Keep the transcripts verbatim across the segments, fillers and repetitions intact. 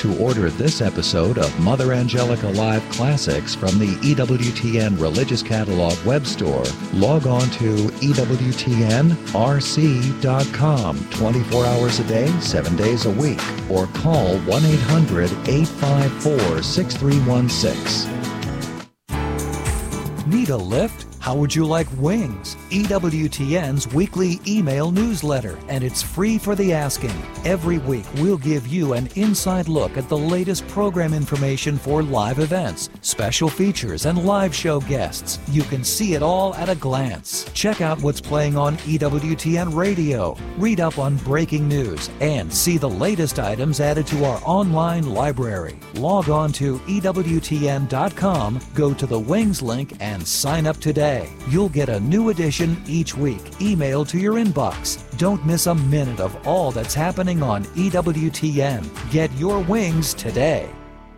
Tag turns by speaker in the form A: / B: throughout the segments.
A: to order this episode of Mother Angelica Live Classics from the E W T N Religious Catalog web store, log on to E W T N R C dot com twenty-four hours a day, seven days a week, or call one eight hundred, eight five four, six three one six.
B: Need a lift? How would you like wings? E W T N's weekly email newsletter, and it's free for the asking. Every week, we'll give you an inside look at the latest program information for live events, special features, and live show guests. You can see it all at a glance. Check out what's playing on E W T N Radio, read up on breaking news, and see the latest items added to our online library. Log on to E W T N dot com, go to the Wings link, and sign up today. You'll get a new edition each week emailed to your inbox. Don't miss a minute of all that's happening on E W T N. Get your wings today.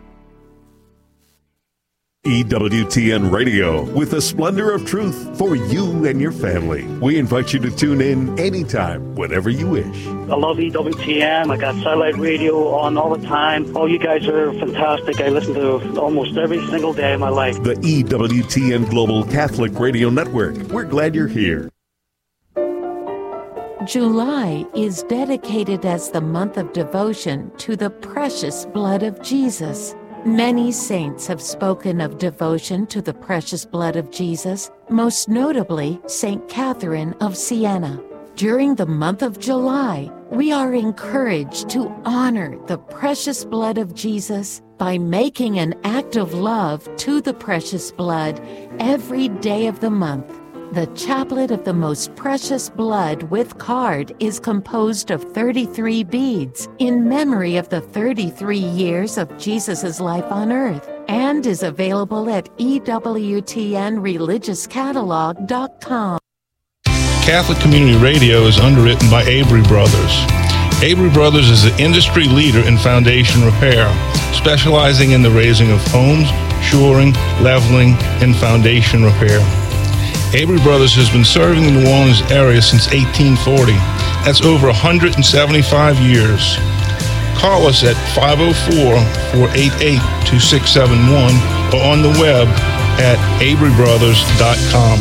C: E W T N Radio, with the splendor of truth for you and your family. We invite you to tune in anytime, whenever you wish.
D: I love E W T N. I got satellite radio on all the time. Oh, you guys are fantastic. I listen to almost every single day of my life.
C: The E W T N Global Catholic Radio Network. We're glad you're here.
E: July is dedicated as the month of devotion to the precious blood of Jesus. Many saints have spoken of devotion to the precious blood of Jesus, most notably Saint Catherine of Siena. During the month of July, we are encouraged to honor the precious blood of Jesus by making an act of love to the precious blood every day of the month. The Chaplet of the Most Precious Blood with card is composed of thirty-three beads in memory of the thirty-three years of Jesus' life on earth, and is available at E W T N religious catalog dot com.
F: Catholic Community Radio is underwritten by Avery Brothers. Avery Brothers is the industry leader in foundation repair, specializing in the raising of homes, shoring, leveling, and foundation repair. Avery Brothers has been serving the New Orleans area since eighteen forty. That's over one hundred seventy-five years. Call us at five oh four, four eight eight, two six seven one or on the web at avery brothers dot com.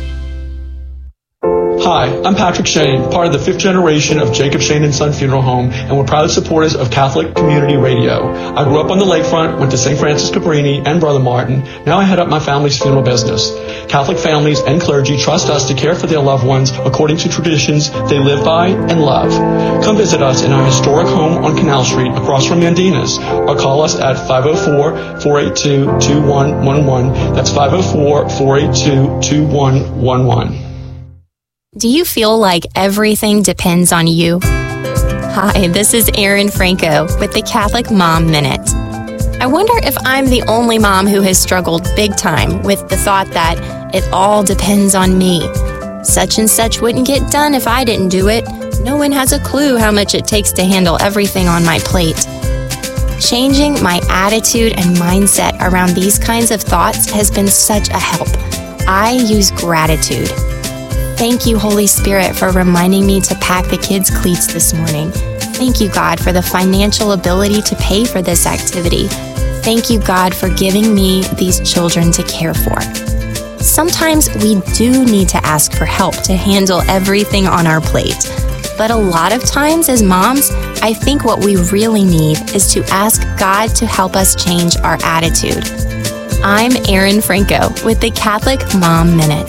G: Hi, I'm Patrick Shane, part of the fifth generation of Jacob Shane and Son Funeral Home, and we're proud supporters of Catholic Community Radio. I grew up on the lakefront, went to Saint Francis Cabrini and Brother Martin. Now I head up my family's funeral business. Catholic families and clergy trust us to care for their loved ones according to traditions they live by and love. Come visit us in our historic home on Canal Street across from Mandina's, or call us at five oh four, four eight two, two one one one. That's five oh four, four eight two, two one one one.
H: Do you feel like everything depends on you? Hi, this is Erin Franco with the Catholic Mom Minute. I wonder if I'm the only mom who has struggled big time with the thought that it all depends on me. Such and such wouldn't get done if I didn't do it. No one has a clue how much it takes to handle everything on my plate. Changing my attitude and mindset around these kinds of thoughts has been such a help. I use gratitude. Thank you, Holy Spirit, for reminding me to pack the kids' cleats this morning. Thank you, God, for the financial ability to pay for this activity. Thank you, God, for giving me these children to care for. Sometimes we do need to ask for help to handle everything on our plate. But a lot of times as moms, I think what we really need is to ask God to help us change our attitude. I'm Erin Franco with the Catholic Mom Minute.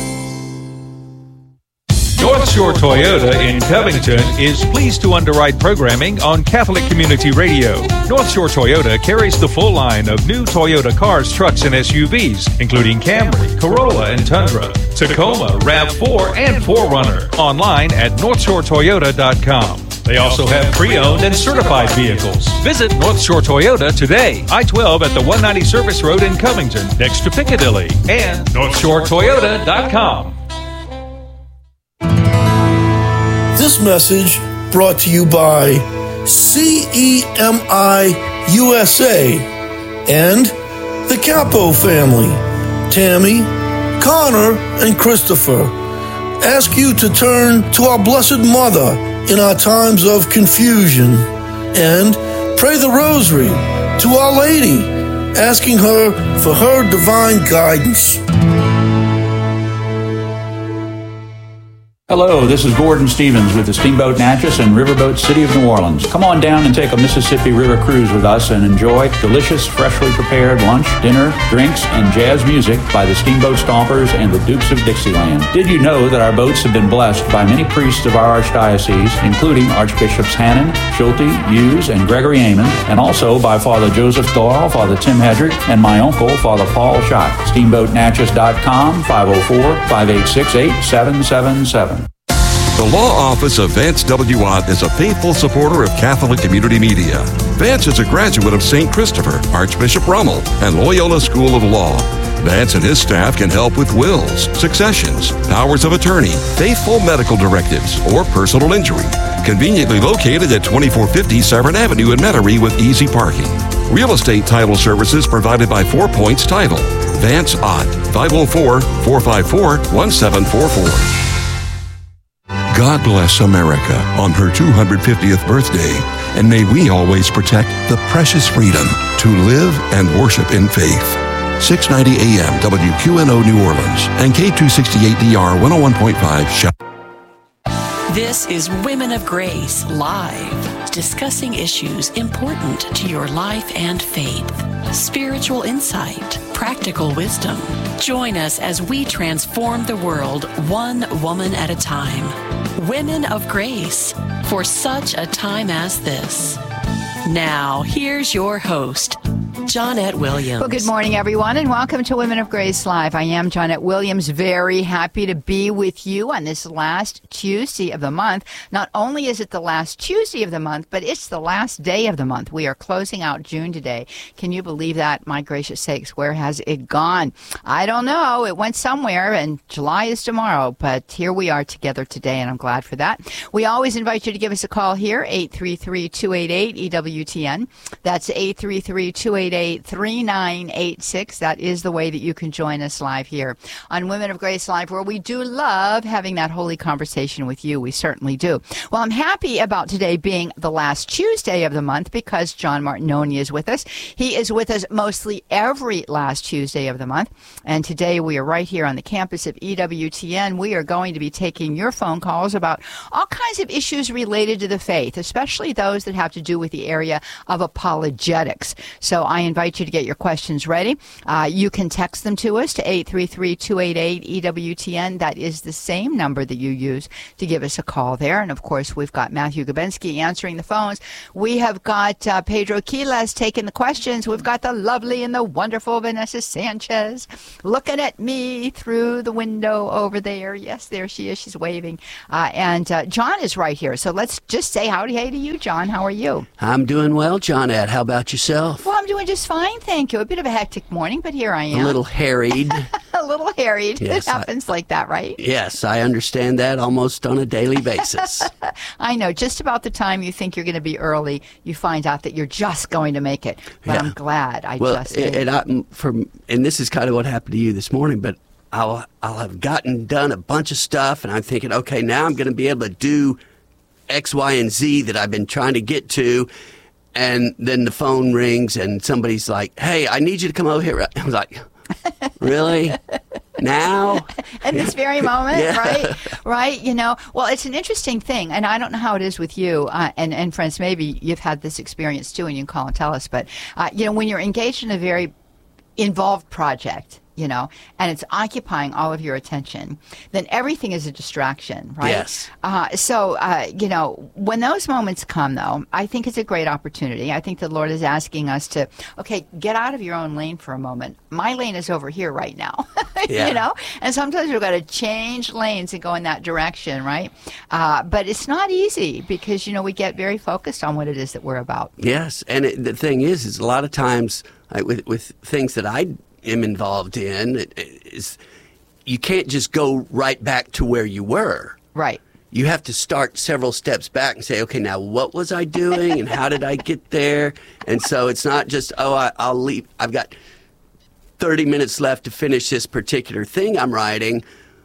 I: North Shore Toyota in Covington is pleased to underwrite programming on Catholic Community Radio. North Shore Toyota carries the full line of new Toyota cars, trucks, and S U Vs, including Camry, Corolla, and Tundra, Tacoma, RAV four, and four runner. Online at north shore toyota dot com. They also have pre-owned and certified vehicles. Visit North Shore Toyota today. I twelve at the one ninety Service Road in Covington, next to Piccadilly, and north shore toyota dot com.
J: This message brought to you by C E M I U S A and the Capo family, Tammy, Connor, and Christopher. Ask you to turn to our Blessed Mother in our times of confusion and pray the rosary to Our Lady, asking her for her divine guidance.
K: Hello, this is Gordon Stevens with the Steamboat Natchez and Riverboat City of New Orleans. Come on down and take a Mississippi River cruise with us and enjoy delicious, freshly prepared lunch, dinner, drinks, and jazz music by the Steamboat Stompers and the Dukes of Dixieland. Did you know that our boats have been blessed by many priests of our archdiocese, including Archbishops Hannon, Schulte, Hughes, and Gregory Amon, and also by Father Joseph Doyle, Father Tim Hedrick, and my uncle, Father Paul Schott. steamboat natchez dot com, five oh four, five eight six, eight seven seven seven.
L: The Law Office of Vance W. Ott is a faithful supporter of Catholic Community Media. Vance is a graduate of Saint Christopher, Archbishop Rummel, and Loyola School of Law. Vance and his staff can help with wills, successions, powers of attorney, faithful medical directives, or personal injury. Conveniently located at twenty-four fifty Severn Avenue in Metairie with easy parking. Real estate title services provided by Four Points Title. Vance Ott, five oh four, four five four, one seven four four. God bless America on her two hundred fiftieth birthday, and may we always protect the precious freedom to live and worship in faith. six ninety A M W Q N O New Orleans and K two sixty-eight D R one oh one point five.
M: This is Women of Grace Live, discussing issues important to your life and faith. Spiritual insight, practical wisdom. Join us as we transform the world one woman at a time. Women of Grace, for such a time as this. Now, here's your host, Johnette Williams.
N: Well, good morning, everyone, and welcome to Women of Grace Live. I am Johnette Williams, very happy to be with you on this last Tuesday of the month. Not only is it the last Tuesday of the month, but it's the last day of the month. We are closing out June today. Can you believe that? My gracious sakes, where has it gone? I don't know. It went somewhere, and July is tomorrow, but here we are together today, and I'm glad for that. We always invite you to give us a call here, eight three three, two eight eight, E W T N. That's eight three three, two eight eight, three nine eight six. That is the way that you can join us live here on Women of Grace Live, where we do love having that holy conversation with you. We certainly do. Well, I'm happy about today being the last Tuesday of the month because John Martinoni is with us. He is with us mostly every last Tuesday of the month. And today we are right here on the campus of E W T N. We are going to be taking your phone calls about all kinds of issues related to the faith, especially those that have to do with the area of apologetics. So I invite you to get your questions ready. Uh, you can text them to us to eight three three, two eight eight, E W T N. That is the same number that you use to give us a call there. And of course, we've got Matthew Gabensky answering the phones. We have got uh, Pedro Quiles taking the questions. We've got the lovely and the wonderful Vanessa Sanchez looking at me through the window over there. Yes, there she is. She's waving. Uh, and uh, John is right here. So let's just say howdy hey to you, John. How are you?
O: I'm doing well, Johnette. How about yourself?
N: Well, I'm doing just fine, thank you. A bit of a hectic morning, but here I am.
O: A little harried.
N: A little harried.
O: Yes,
N: it happens I, like that, right?
O: Yes, I understand that almost on a daily basis.
N: I know. Just about the time you think you're going to be early, you find out that you're just going to make it. But yeah. I'm glad I
O: well,
N: just did.
O: And, I, from, and this is kind of what happened to you this morning, but I'll, I'll have gotten done a bunch of stuff, and I'm thinking, okay, now I'm going to be able to do X, Y, and Z that I've been trying to get to. And then the phone rings and somebody's like, hey, I need you to come over here. I was like, really? Now?
N: In this very moment,
O: yeah.
N: right? Right? You know, well, it's an interesting thing, and I don't know how it is with you, uh, and, and friends, maybe you've had this experience too, and you can call and tell us, but, uh, you know, when you're engaged in a very involved project, you know, and it's occupying all of your attention, then everything is a distraction, right?
O: Yes.
N: Uh, so, uh, you know, when those moments come, though, I think it's a great opportunity. I think the Lord is asking us to, okay, get out of your own lane for a moment. My lane is over here right now,
O: yeah.
N: you know? And sometimes we've got to change lanes and go in that direction, right? Uh, but it's not easy because, you know, we get very focused on what it is that we're about.
O: Yes, and it, the thing is, is a lot of times like, with, with things that I am involved in, it, is you can't just go right back to where you were.
N: Right.
O: You have to start several steps back and say, okay, now what was I doing and how did I get there? And so it's not just, oh, I, I'll leave. I've got thirty minutes left to finish this particular thing I'm writing.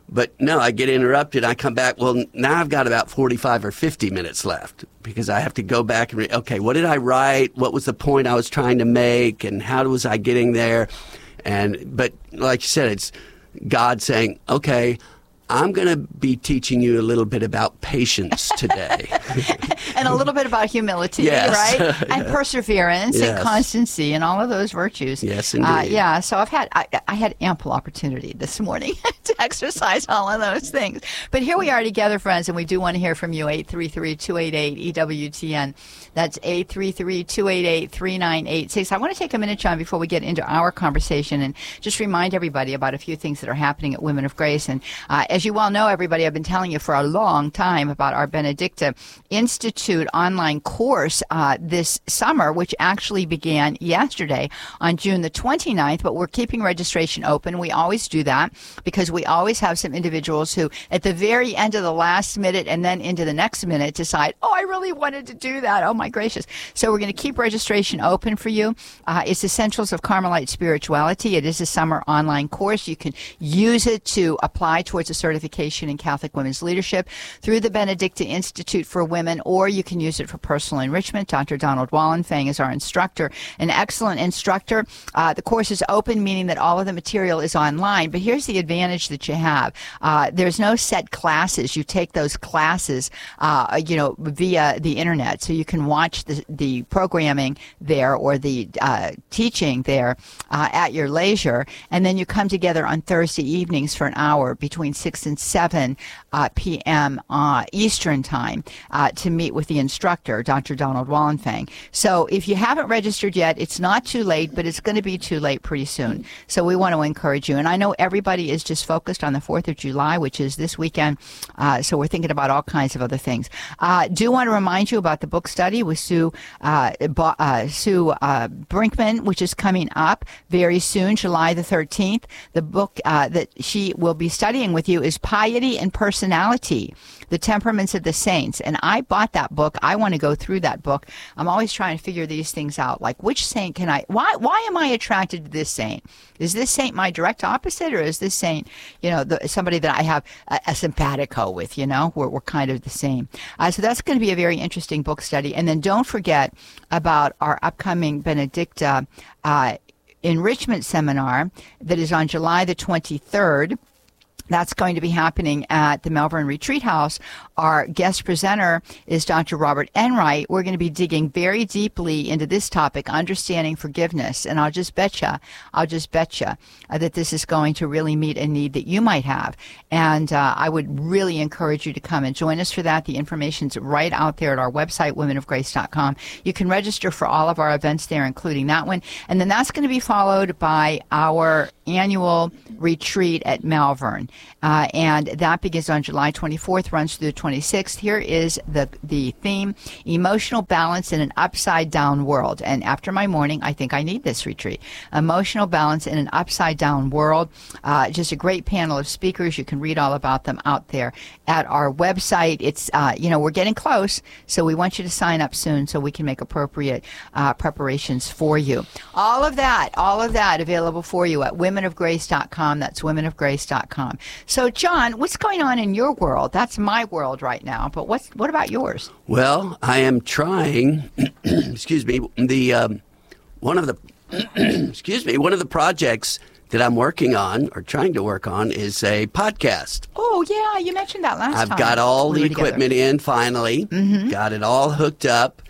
O: But no, I get interrupted. I come back. Well, now I've got about forty-five or fifty minutes left because I have to go back and, re- okay, what did I write? What was the point I was trying to make? And how was I getting there? And, but like you said, it's God saying, okay, I'm going to be teaching you a little bit about patience today.
N: And a little bit about humility,
O: yes.
N: right? And
O: yeah.
N: perseverance
O: yes.
N: and constancy and all of those virtues.
O: Yes, indeed.
N: Uh, yeah, so I've had, I, I had ample opportunity this morning to exercise all of those things. But here we are together, friends, and we do want to hear from you, eight three three, two eight eight, E W T N. That's eight three three, two eight eight, three nine eight six. I want to take a minute, John, before we get into our conversation and just remind everybody about a few things that are happening at Women of Grace. And uh, as you well know, everybody, I've been telling you for a long time about our Benedicta Institute online course uh, this summer, which actually began yesterday on June the twenty-ninth, but we're keeping registration open. We always do that because we always have some individuals who at the very end of the last minute and then into the next minute decide, oh, I really wanted to do that. Oh, my gracious. So we're going to keep registration open for you. Uh, it's Essentials of Carmelite Spirituality. It is a summer online course. You can use it to apply towards a certification in Catholic Women's Leadership through the Benedicta Institute for Women, or you can use it for personal enrichment. Doctor Donald Wallenfang is our instructor, an excellent instructor. Uh, the course is open, meaning that all of the material is online, but here's the advantage that you have. Uh, there's no set classes. You take those classes, uh, you know, via the internet, so you can watch the, the programming there or the uh, teaching there uh, at your leisure, and then you come together on Thursday evenings for an hour between six and seven uh, p m Uh, Eastern Time uh, to meet with the instructor, Doctor Donald Wallenfang. So if you haven't registered yet, it's not too late, but it's going to be too late pretty soon. So we want to encourage you. And I know everybody is just focused on the fourth of July, which is this weekend. Uh, so we're thinking about all kinds of other things. Uh, do want to remind you about the book study with Sue, uh, uh, Sue uh, Brinkman, which is coming up very soon, July the thirteenth. The book uh, that she will be studying with you is Piety and Personality, The Temperaments of the Saints. And I bought that book. I want to go through that book. I'm always trying to figure these things out. Like, which saint can I, why why am I attracted to this saint? Is this saint my direct opposite, or is this saint, you know, the, somebody that I have a, a simpatico with, you know? We're, we're kind of the same. Uh, so that's going to be a very interesting book study. And then don't forget about our upcoming Benedicta uh, enrichment seminar that is on July the twenty-third. That's going to be happening at the Malvern Retreat House. Our guest presenter is Doctor Robert Enright. We're going to be digging very deeply into this topic, understanding forgiveness. And I'll just bet you, I'll just bet you uh, that this is going to really meet a need that you might have. And uh, I would really encourage you to come and join us for that. The information's right out there at our website, women of grace dot com. You can register for all of our events there, including that one. And then that's going to be followed by our annual retreat at Malvern. Uh, and that begins on July twenty-fourth, runs through the twenty-sixth. Here is the the theme: emotional balance in an upside down world. And after my morning, I think I need this retreat. Emotional balance in an upside down world. Uh, just a great panel of speakers. You can read all about them out there at our website. It's uh, you know, we're getting close, so we want you to sign up soon so we can make appropriate uh, preparations for you. All of that, all of that available for you at women of grace dot com. That's women of grace dot com. So, John, what's going on in your world? That's my world right now, but what's what about yours?
O: Well, I am trying, excuse me, the um, one of the, excuse me, one of the projects that I'm working on or trying to work on is a podcast.
N: Oh, yeah, you mentioned that last
O: I've
N: time.
O: I've got all
N: we
O: the equipment together. in finally, mm-hmm. got it all hooked up,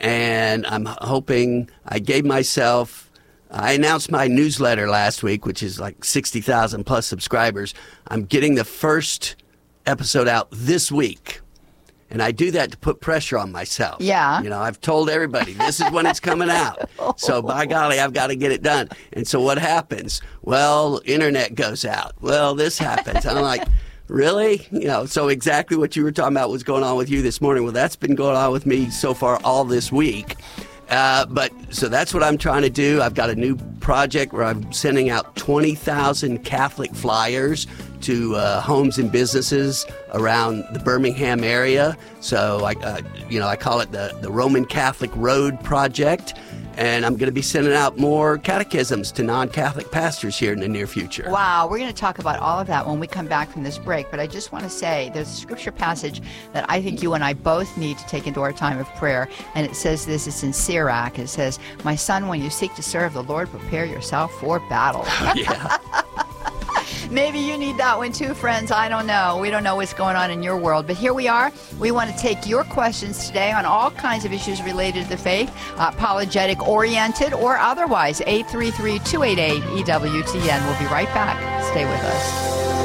O: and I'm hoping I gave myself... I announced my newsletter last week, which is like sixty thousand plus subscribers. I'm getting the first episode out this week. And I do that to put pressure on myself.
N: Yeah.
O: You know, I've told everybody, this is when it's coming out. So by golly, I've got to get it done. And so what happens? Well, internet goes out. Well, this happens. I'm like, really? You know, so exactly what you were talking about was going on with you this morning. Well, that's been going on with me so far all this week. Uh, but so that's what I'm trying to do. I've got a new project where I'm sending out twenty thousand Catholic flyers to uh, homes and businesses around the Birmingham area. So I, uh, you know, I call it the, the Roman Catholic Road Project. And I'm going to be sending out more catechisms to non-Catholic pastors here in the near future.
N: Wow, we're going to talk about all of that when we come back from this break. But I just want to say there's a scripture passage that I think you and I both need to take into our time of prayer. And it says this, it's in Sirach. It says, my son, when you seek to serve the Lord, prepare yourself for battle.
O: Yeah.
N: Maybe you need that one too, friends. I don't know. We don't know what's going on in your world. But here we are. We want to take your questions today on all kinds of issues related to the faith, uh, apologetic-oriented or otherwise. eight three three, two eight eight, E W T N. We'll be right back. Stay with us.